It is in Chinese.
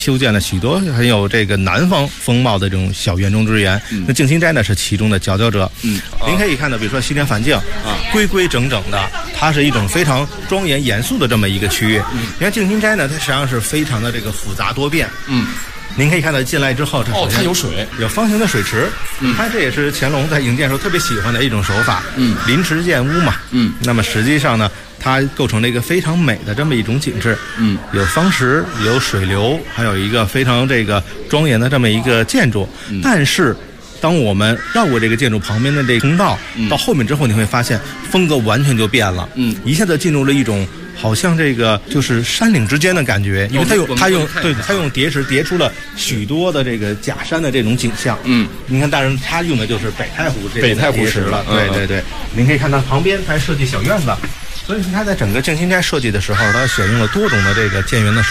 修建了许多很有这个南方风貌的这种小园中之园。那静心斋呢是其中的佼佼者。您可以看到，比如说西天梵净规规整整的，它是一种非常庄严严肃的这么一个区域。你看静心斋呢，它实际上是非常的这个复杂多变。您可以看到进来之后， 它有水， 有方形的水池。它这也是乾隆在营建时候特别喜欢的一种手法。临池建屋嘛。那么实际上呢，它构成了一个非常美的这么一种景致。有方石，有水流，还有一个非常这个庄严的这么一个建筑。但是当我们绕过这个建筑旁边的这个通道，到后面之后，你会发现风格完全就变了。一下子进入了一种好像这个就是山岭之间的感觉，因为它用叠石叠出了许多的这个假山的这种景象。您看，当然它用的就是北太湖这个叠石了。对，您可以看到旁边还设计小院子，所以它在整个静心斋设计的时候，它选用了多种的这个建园的